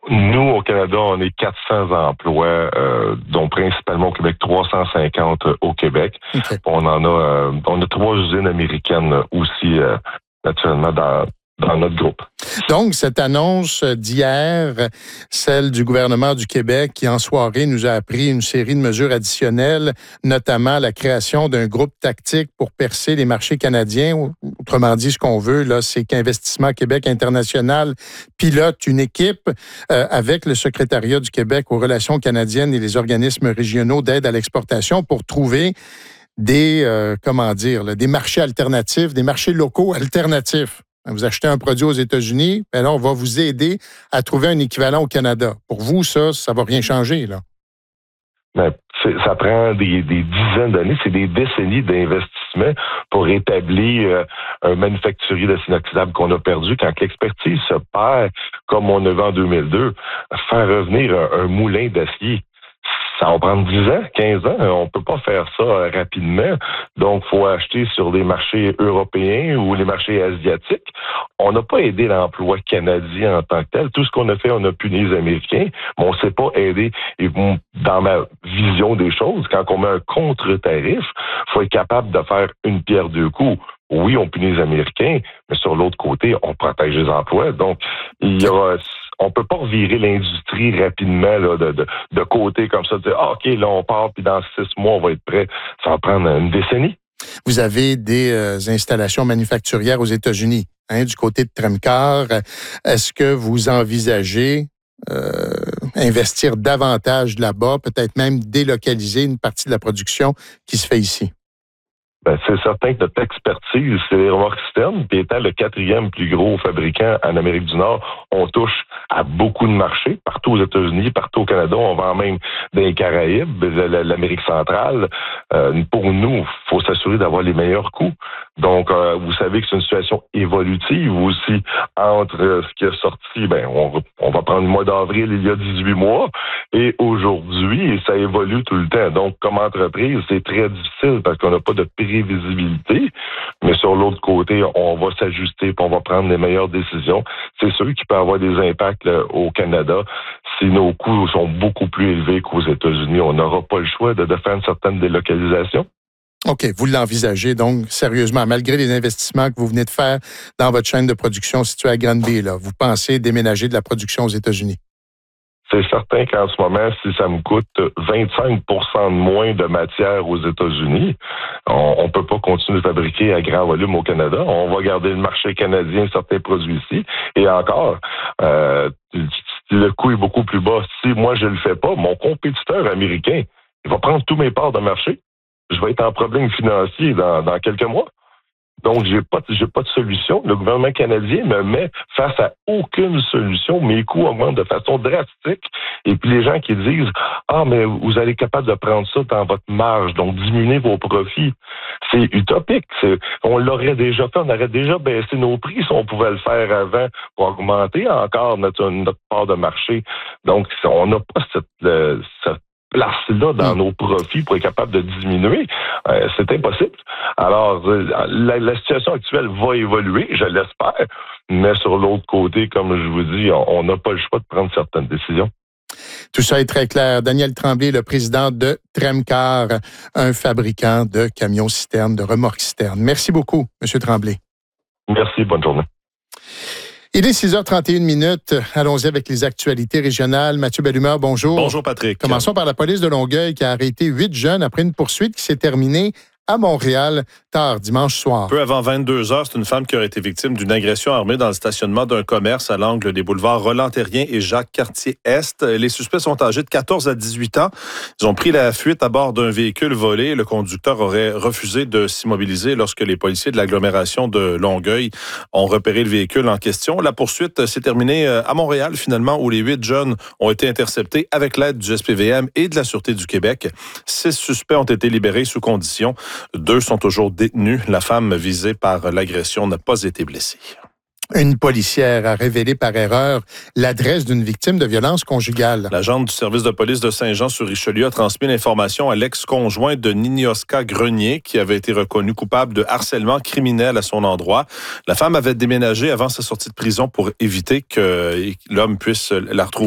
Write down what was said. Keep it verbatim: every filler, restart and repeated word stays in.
Nous, au Canada, on est quatre cents emplois, euh, dont principalement au Québec, trois cent cinquante au Québec. Okay. On en a, euh, on a trois usines américaines aussi, euh, naturellement, dans, dans notre groupe. Donc, cette annonce d'hier, celle du gouvernement du Québec, qui en soirée nous a appris une série de mesures additionnelles, notamment la création d'un groupe tactique pour percer les marchés canadiens. Autrement dit, ce qu'on veut, là, c'est qu'Investissement Québec International pilote une équipe euh, avec le secrétariat du Québec aux relations canadiennes et les organismes régionaux d'aide à l'exportation pour trouver des, euh, comment dire, là, des marchés alternatifs, des marchés locaux alternatifs. Vous achetez un produit aux États-Unis, bien là, on va vous aider à trouver un équivalent au Canada. Pour vous, ça, ça va rien changer, là. Ben, ça prend des, des dizaines d'années, c'est des décennies d'investissement pour établir euh, un manufacturier d'acier inoxydable qu'on a perdu. Quand l'expertise se perd, comme on a vu en deux mille deux, faire revenir un, un moulin d'acier, ça va prendre dix ans, quinze ans. On peut pas faire ça rapidement. Donc, il faut acheter sur des marchés européens ou les marchés asiatiques. On n'a pas aidé l'emploi canadien en tant que tel. Tout ce qu'on a fait, on a puni les Américains, mais on ne s'est pas aidé. Et dans ma vision des choses, quand on met un contre-tarif, il faut être capable de faire une pierre deux coups. Oui, on punit les Américains, mais sur l'autre côté, on protège les emplois. Donc, il y aura... On peut pas revirer l'industrie rapidement là, de, de, de côté comme ça, de dire ah, OK, là, on part, puis dans six mois, on va être prêt. Ça va prendre une décennie. Vous avez des euh, installations manufacturières aux États-Unis, hein, du côté de Tremcar. Est-ce que vous envisagez euh, investir davantage là-bas, peut-être même délocaliser une partie de la production qui se fait ici? Ben, c'est certain que notre expertise, c'est les remorques citernes, puis étant le quatrième plus gros fabricant en Amérique du Nord, on touche à beaucoup de marchés, partout aux États-Unis, partout au Canada, on vend même dans les Caraïbes, l'Amérique centrale. Euh, pour nous, il faut s'assurer d'avoir les meilleurs coûts. Donc, euh, vous savez que c'est une situation évolutive aussi entre euh, ce qui est sorti, ben, on, on va prendre le mois d'avril il y a dix-huit mois, et aujourd'hui, et ça évolue tout le temps. Donc, comme entreprise, c'est très difficile parce qu'on n'a pas de prévisibilité, mais sur l'autre côté, on va s'ajuster et on va prendre les meilleures décisions. C'est sûr qu'il peut y avoir des impacts là, au Canada. Si nos coûts sont beaucoup plus élevés qu'aux États-Unis, on n'aura pas le choix de, de faire une certaine délocalisation. OK, vous l'envisagez donc sérieusement, malgré les investissements que vous venez de faire dans votre chaîne de production située à Granby, là, vous pensez déménager de la production aux États-Unis? C'est certain qu'en ce moment, si ça me coûte vingt-cinq pour cent de moins de matière aux États-Unis, on ne peut pas continuer de fabriquer à grand volume au Canada. On va garder le marché canadien, certains produits ici. Et encore, euh, le coût est beaucoup plus bas. Si moi, je le fais pas, mon compétiteur américain, il va prendre tous mes parts de marché. Je vais être en problème financier dans, dans quelques mois. Donc, j'ai pas, j'ai pas de solution. Le gouvernement canadien me met face à aucune solution. Mes coûts augmentent de façon drastique. Et puis, les gens qui disent, ah, mais vous allez être capable de prendre ça dans votre marge, donc diminuer vos profits. C'est utopique. C'est, on l'aurait déjà fait. On aurait déjà baissé nos prix si on pouvait le faire avant pour augmenter encore notre, notre part de marché. Donc, on n'a pas cette, le, cette place-là dans nos profits pour être capable de diminuer. Euh, c'est impossible. Alors, la, la situation actuelle va évoluer, je l'espère, mais sur l'autre côté, comme je vous dis, on n'a pas le choix de prendre certaines décisions. Tout ça est très clair. Daniel Tremblay, le président de Tremcar, un fabricant de camions-citernes, de remorques-citernes. Merci beaucoup, M. Tremblay. Merci, bonne journée. Il est six heures trente et une minutes. Allons-y avec les actualités régionales. Mathieu Bellumeur, bonjour. Bonjour, Patrick. Commençons par la police de Longueuil qui a arrêté huit jeunes après une poursuite qui s'est terminée à Montréal, tard dimanche soir. Peu avant vingt-deux heures, c'est une femme qui aurait été victime d'une agression armée dans le stationnement d'un commerce à l'angle des boulevards Roland-Terrien et Jacques-Cartier-Est. Les suspects sont âgés de quatorze à dix-huit ans. Ils ont pris la fuite à bord d'un véhicule volé. Le conducteur aurait refusé de s'immobiliser lorsque les policiers de l'agglomération de Longueuil ont repéré le véhicule en question. La poursuite s'est terminée à Montréal, finalement, où les huit jeunes ont été interceptés avec l'aide du S P V M et de la Sûreté du Québec. Six suspects ont été libérés sous condition. Deux sont toujours détenus. La femme visée par l'agression n'a pas été blessée. Une policière a révélé par erreur l'adresse d'une victime de violence conjugale. L'agente du service de police de Saint-Jean-sur-Richelieu a transmis l'information à l'ex-conjoint de Ninioska Grenier, qui avait été reconnu coupable de harcèlement criminel à son endroit. La femme avait déménagé avant sa sortie de prison pour éviter que l'homme puisse la retrouver.